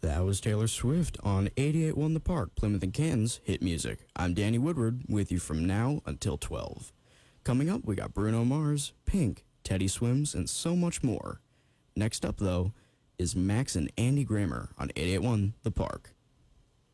That was Taylor Swift on 88.1 The Park, Plymouth and Canton's hit music. I'm Danny Woodward with you from now until 12. Coming up, we got Bruno Mars, Pink, Teddy Swims, and so much more. Next up, though, is Max and Andy Grammer on 88.1 The Park.